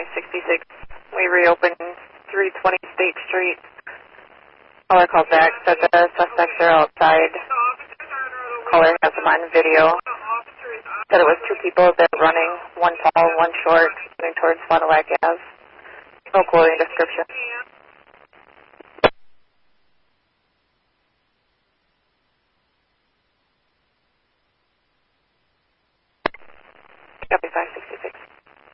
566. We reopened 320 State Street. Caller called back, said the suspects are outside. Caller has them on video. Said it was two people that were running, one tall, one short, running towards Fond du Lac Ave. No clothing description. Copy 566.